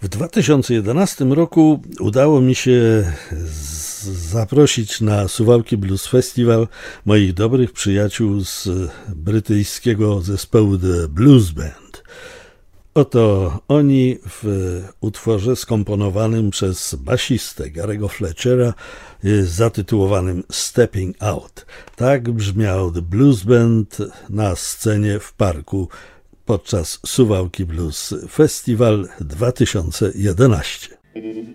W 2011 roku udało mi się zaprosić na Suwałki Blues Festival moich dobrych przyjaciół z brytyjskiego zespołu The Blues Band. Oto oni w utworze skomponowanym przez basistę Gary'ego Fletchera zatytułowanym Stepping Out. Tak brzmiał The Blues Band na scenie w parku podczas Suwałki Blues Festival 2011.